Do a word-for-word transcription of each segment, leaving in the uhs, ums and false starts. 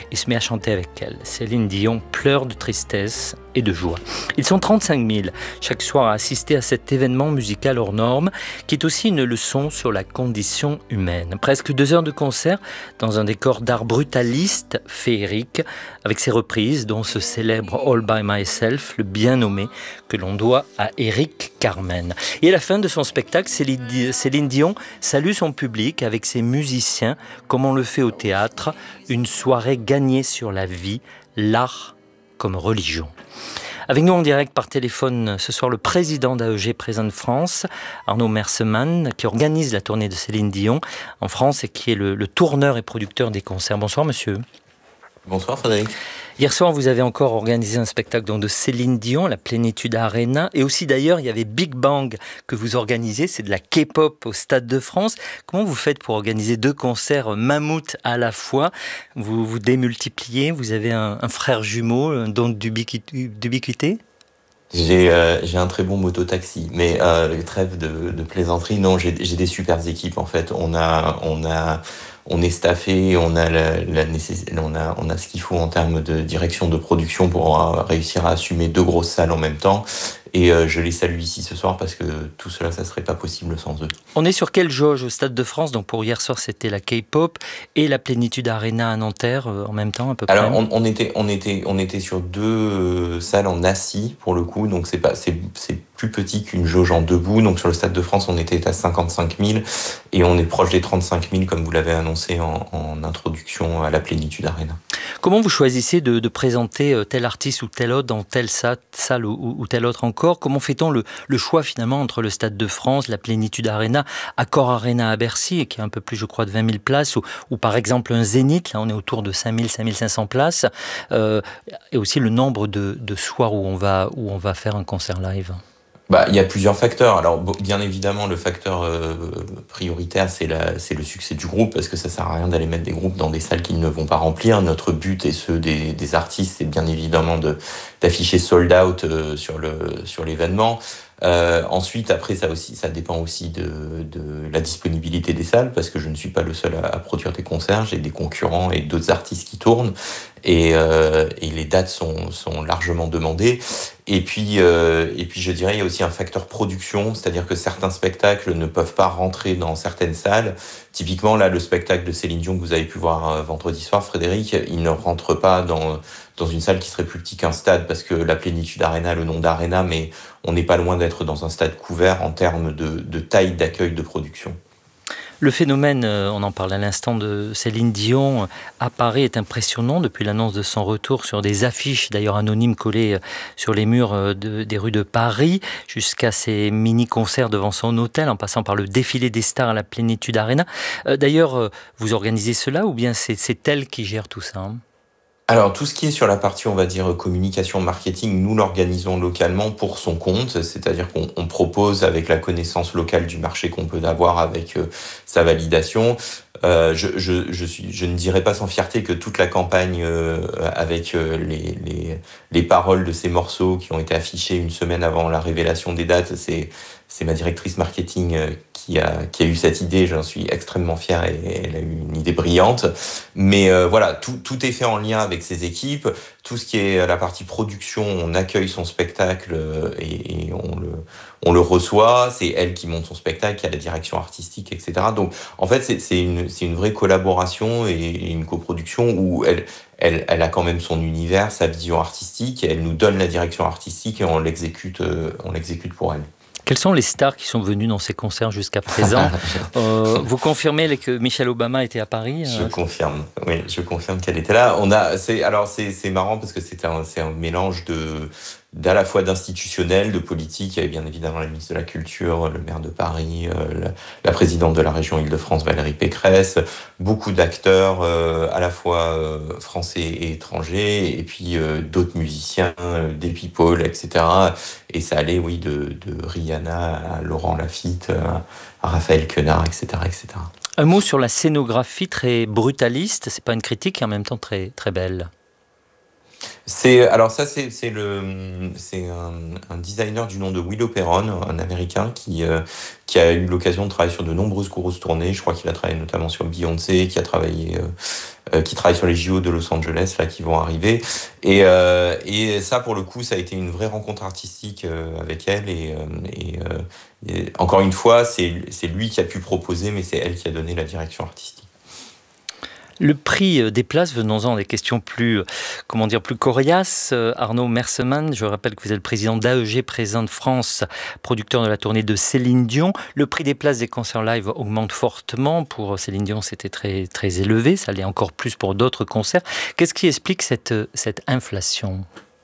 et se met à chanter avec elle. Céline Dion pleure de tristesse et de joie. Ils sont trente-cinq mille chaque soir à assister à cet événement musical hors norme qui est aussi une leçon sur la condition humaine. Presque deux heures de concert dans un décor d'art brutaliste, féerique, avec ses reprises dont se célèbre All by Myself, le bien nommé que l'on doit à Éric Carmen. Et à la fin de son spectacle, Céline Dion salue son public avec ses musiciens comme on le fait au théâtre, une soirée gagnée sur la vie, l'art comme religion. Avec nous en direct par téléphone ce soir le président d'A E G Présente France, Arnaud Mersemann, qui organise la tournée de Céline Dion en France et qui est le, le tourneur et producteur des concerts. Bonsoir monsieur. Bonsoir Frédéric. Hier soir, vous avez encore organisé un spectacle donc, de Céline Dion, la Plénitude Arena, et aussi d'ailleurs, il y avait Big Bang que vous organisez, c'est de la K-pop au Stade de France. Comment vous faites pour organiser deux concerts mammouths à la fois ? Vous vous démultipliez, vous avez un, un frère jumeau, un don d'ubiquité ? J'ai, euh, j'ai un très bon moto-taxi, mais euh, trêve de, de plaisanterie, non, j'ai, j'ai des super équipes en fait. On a, on a, on est staffé, on a la, la nécess... on a, on a ce qu'il faut en termes de direction de production pour euh, réussir à assumer deux grosses salles en même temps. Et euh, je les salue ici ce soir parce que tout cela, ça serait pas possible sans eux. On est sur quelle jauge au Stade de France ? Donc pour hier soir, c'était la K-pop et la Plénitude Arena à Nanterre euh, en même temps, à peu près. Alors on, on était, on était, on était sur deux euh, salles en assis pour le coup, donc c'est pas, c'est, c'est plus petit qu'une jauge en debout. Donc sur le Stade de France, on était à cinquante-cinq mille et on est proche des trente-cinq mille comme vous l'avez annoncé en, en introduction à la Plénitude Arena. Comment vous choisissez de, de présenter tel artiste ou tel autre dans telle salle, salle ou, ou telle autre encore ? Comment fait-on le, le choix finalement entre le Stade de France, la Plénitude Arena, Accor Arena à Bercy, qui est un peu plus je crois de vingt mille places, ou, ou par exemple un Zénith, là on est autour de cinq mille, cinq mille cinq cents places, euh, et aussi le nombre de, de soirs où on, va, où on va faire un concert live ? Bah, il y a plusieurs facteurs. Alors, bien évidemment, le facteur euh, prioritaire, c'est, la, c'est le succès du groupe, parce que ça sert à rien d'aller mettre des groupes dans des salles qu'ils ne vont pas remplir. Notre but et ceux des, des artistes, c'est bien évidemment de, d'afficher sold out euh, sur le sur l'événement. Euh, ensuite, après, ça aussi, ça dépend aussi de, de la disponibilité des salles, parce que je ne suis pas le seul à, à produire des concerts. J'ai des concurrents et d'autres artistes qui tournent, et, euh, et les dates sont, sont largement demandées. Et puis, euh, et puis, je dirais, il y a aussi un facteur production, c'est-à-dire que certains spectacles ne peuvent pas rentrer dans certaines salles. Typiquement, là, le spectacle de Céline Dion que vous avez pu voir euh, vendredi soir, Frédéric, il ne rentre pas dans dans une salle qui serait plus petit qu'un stade, parce que la Plénitude Arena, le nom d'Arena, mais on n'est pas loin d'être dans un stade couvert en termes de, de taille d'accueil de production. Le phénomène, on en parle à l'instant, de Céline Dion à Paris est impressionnant depuis l'annonce de son retour sur des affiches, d'ailleurs anonymes, collées sur les murs de, des rues de Paris, jusqu'à ses mini-concerts devant son hôtel, en passant par le défilé des stars à la Plénitude Arena. D'ailleurs, vous organisez cela ou bien c'est, c'est elle qui gère tout ça, hein ? Alors, tout ce qui est sur la partie, on va dire, communication, marketing, nous l'organisons localement pour son compte, c'est-à-dire qu'on on propose avec la connaissance locale du marché qu'on peut avoir avec euh, sa validation. Euh, je, je, je, suis, je ne dirais pas sans fierté que toute la campagne euh, avec euh, les, les, les paroles de ces morceaux qui ont été affichés une semaine avant la révélation des dates, c'est, c'est ma directrice marketing euh, qui a, qui a eu cette idée. J'en suis extrêmement fier et elle a eu une idée brillante. Mais euh, voilà, tout, tout est fait en lien avec ses équipes. Tout ce qui est la partie production, on accueille son spectacle et, et on le on le reçoit. C'est elle qui monte son spectacle, qui a la direction artistique, et cetera. Donc en fait, c'est, c'est une c'est une vraie collaboration et une coproduction où elle elle elle a quand même son univers, sa vision artistique. Elle nous donne la direction artistique et on l'exécute on l'exécute pour elle. Quelles sont les stars qui sont venues dans ces concerts jusqu'à présent ? euh, Vous confirmez que Michelle Obama était à Paris ? Je euh... confirme, oui, je confirme qu'elle était là. On a, c'est, alors c'est, c'est marrant parce que c'est un, c'est un mélange de, d'à la fois d'institutionnel, de politique. Il y avait bien évidemment la ministre de la Culture, le maire de Paris, euh, la, la présidente de la région Île-de-France, Valérie Pécresse, beaucoup d'acteurs, euh, à la fois euh, français et étrangers, et puis euh, d'autres musiciens, euh, des people, et cetera. Et ça allait, oui, de, de Rihanna à Laurent Lafitte, à Raphaël Quenard, et cetera, et cetera. Un mot sur la scénographie très brutaliste. C'est pas une critique, et en même temps très très belle. C'est alors ça c'est c'est le c'est un, un designer du nom de Willow Perron, un Américain qui euh, qui a eu l'occasion de travailler sur de nombreuses grosses tournées. Je crois qu'il a travaillé notamment sur Beyoncé, qui a travaillé euh, euh, qui travaille sur les J O de Los Angeles là qui vont arriver. Et euh, et ça pour le coup ça a été une vraie rencontre artistique euh, avec elle et euh, et, euh, et encore une fois c'est c'est lui qui a pu proposer mais c'est elle qui a donné la direction artistique. Le prix des places, venons-en à des questions plus, comment dire, plus coriaces. Arnaud Mersemann, je rappelle que vous êtes le président d'A E G Présente France, producteur de la tournée de Céline Dion. Le prix des places des concerts live augmente fortement. Pour Céline Dion, c'était très, très élevé. Ça l'est encore plus pour d'autres concerts. Qu'est-ce qui explique cette, cette inflation ?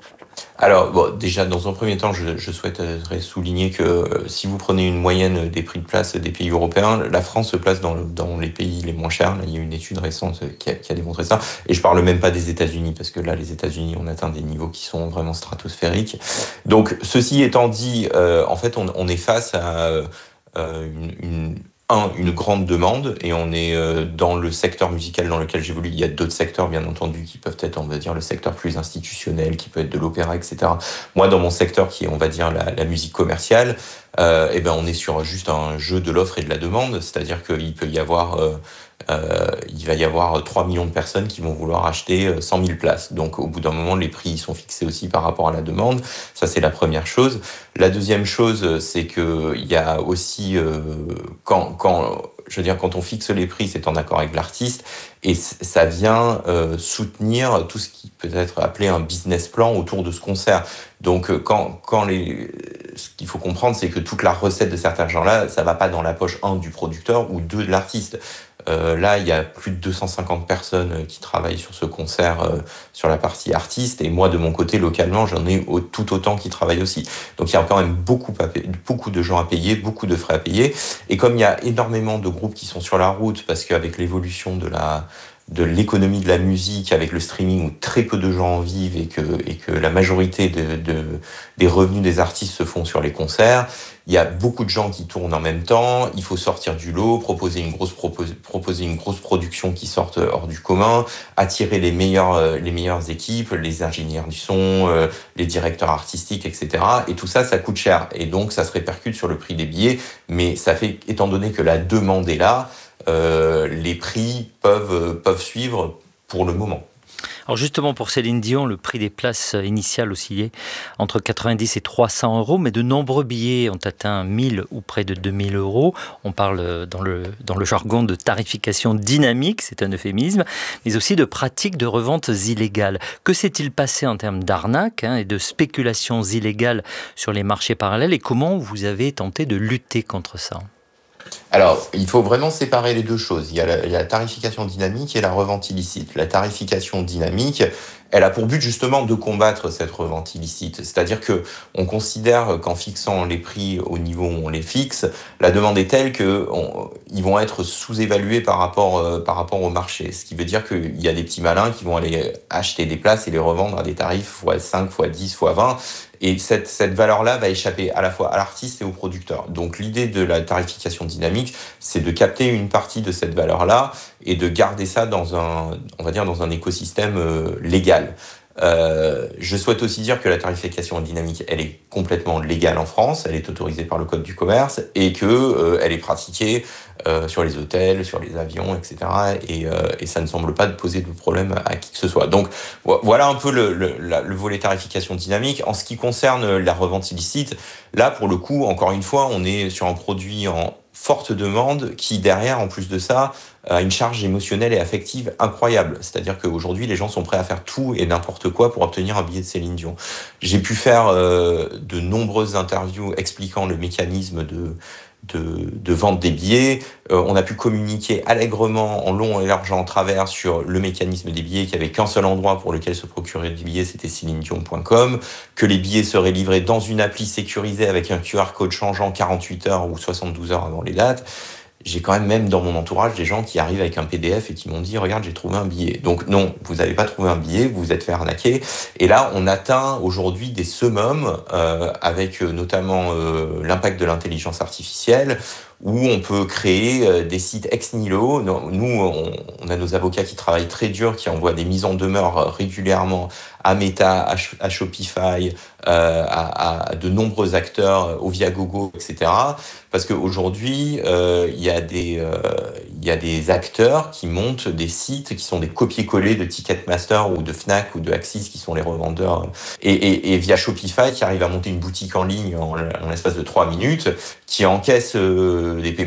Alors, bon, déjà, dans un premier temps, je, je souhaiterais souligner que euh, si vous prenez une moyenne des prix de place des pays européens, la France se place dans, dans les pays les moins chers. Là, il y a une étude récente qui a, qui a démontré ça. Et je parle même pas des États-Unis, parce que là, les États-Unis, on atteint des niveaux qui sont vraiment stratosphériques. Donc, ceci étant dit, euh, en fait, on, on est face à euh, une, une un, une grande demande, et on est euh, dans le secteur musical dans lequel j'évolue. Il y a d'autres secteurs, bien entendu, qui peuvent être, on va dire, le secteur plus institutionnel, qui peut être de l'opéra, et cetera. Moi, dans mon secteur, qui est, on va dire, la, la musique commerciale, euh, eh ben, on est sur juste un jeu de l'offre et de la demande, c'est-à-dire qu'il peut y avoir... Euh, euh, il va y avoir trois millions de personnes qui vont vouloir acheter cent mille places. Donc, au bout d'un moment, les prix sont fixés aussi par rapport à la demande. Ça, c'est la première chose. La deuxième chose, c'est que il y a aussi euh, quand, quand, je veux dire, quand on fixe les prix, c'est en accord avec l'artiste et ça vient euh, soutenir tout ce qui peut être appelé un business plan autour de ce concert. Donc, quand, quand les, ce qu'il faut comprendre, c'est que toute la recette de certains gens-là, ça va pas dans la poche un du producteur ou deux de l'artiste. Euh, là, il y a plus de deux cent cinquante personnes qui travaillent sur ce concert, euh, sur la partie artiste. Et moi, de mon côté, localement, j'en ai au, tout autant qui travaillent aussi. Donc, il y a quand même beaucoup, à payer, beaucoup de gens à payer, beaucoup de frais à payer. Et comme il y a énormément de groupes qui sont sur la route, parce qu'avec l'évolution de la de l'économie de la musique, avec le streaming où très peu de gens en vivent et que, et que la majorité de, de, des revenus des artistes se font sur les concerts, il y a beaucoup de gens qui tournent en même temps, il faut sortir du lot, proposer une grosse, propos- proposer une grosse production qui sorte hors du commun, attirer les meilleures, euh, les meilleures équipes, les ingénieurs du son, euh, les directeurs artistiques, et cetera. Et tout ça, ça coûte cher. Et donc, ça se répercute sur le prix des billets. Mais ça fait, étant donné que la demande est là, euh, les prix peuvent, peuvent suivre pour le moment. Alors justement, pour Céline Dion, le prix des places initiales oscillait entre quatre-vingt-dix et trois cents euros, mais de nombreux billets ont atteint mille ou près de deux mille euros. On parle dans le, dans le jargon de tarification dynamique, c'est un euphémisme, mais aussi de pratiques de reventes illégales. Que s'est-il passé en termes d'arnaque hein, et de spéculations illégales sur les marchés parallèles et comment vous avez tenté de lutter contre ça ? Alors, il faut vraiment séparer les deux choses. Il y a la, il y a la tarification dynamique et la revente illicite. La tarification dynamique, elle a pour but justement de combattre cette revente illicite. C'est-à-dire que on considère qu'en fixant les prix au niveau où on les fixe, la demande est telle que on, ils vont être sous-évalués par rapport euh, par rapport au marché. Ce qui veut dire qu'il y a des petits malins qui vont aller acheter des places et les revendre à des tarifs fois cinq, fois dix, fois vingt. Et cette, cette valeur-là va échapper à la fois à l'artiste et au producteur. Donc l'idée de la tarification dynamique, c'est de capter une partie de cette valeur-là et de garder ça dans un, on va dire, dans un écosystème euh, légal. Euh, je souhaite aussi dire que la tarification dynamique, elle est complètement légale en France, elle est autorisée par le Code du commerce et que euh, elle est pratiquée euh, sur les hôtels, sur les avions, et cetera. Et, euh, et ça ne semble pas poser de problème à qui que ce soit. Donc voilà un peu le, le, la, le volet tarification dynamique. En ce qui concerne la revente illicite, là pour le coup, encore une fois, on est sur un produit en forte demande qui derrière, en plus de ça, a une charge émotionnelle et affective incroyable. C'est-à-dire qu'aujourd'hui, les gens sont prêts à faire tout et n'importe quoi pour obtenir un billet de Céline Dion. J'ai pu faire euh, de nombreuses interviews expliquant le mécanisme de De, de vente des billets. Euh, on a pu communiquer allègrement en long et large en travers sur le mécanisme des billets, qu'il n'y avait qu'un seul endroit pour lequel se procurer des billets, c'était céline dion point com, que les billets seraient livrés dans une appli sécurisée avec un Q R code changeant quarante-huit heures ou soixante-douze heures avant les dates. J'ai quand même même dans mon entourage des gens qui arrivent avec un P D F et qui m'ont dit « Regarde, j'ai trouvé un billet ». Donc non, vous n'avez pas trouvé un billet, vous vous êtes fait arnaquer. Et là, on atteint aujourd'hui des summums euh, avec notamment euh, l'impact de l'intelligence artificielle. où on peut créer des sites ex nihilo. Nous, on, on a nos avocats qui travaillent très dur, qui envoient des mises en demeure régulièrement à Meta, à, à Shopify, euh, à, à de nombreux acteurs, au Viagogo, et cetera. Parce qu'aujourd'hui, euh, il y a des, euh, il y a des acteurs qui montent des sites qui sont des copier-coller de Ticketmaster ou de Fnac ou de Axis, qui sont les revendeurs, et, et, et via Shopify, qui arrive à monter une boutique en ligne en, en l'espace de trois minutes, qui encaisse euh, des paiements